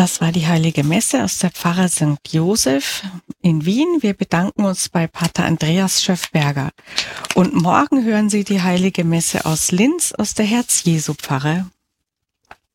Das war die Heilige Messe aus der Pfarre St. Joseph in Wien. Wir bedanken uns bei Pater Andreas Schöffberger. Und morgen hören Sie die Heilige Messe aus Linz, aus der Herz-Jesu-Pfarre.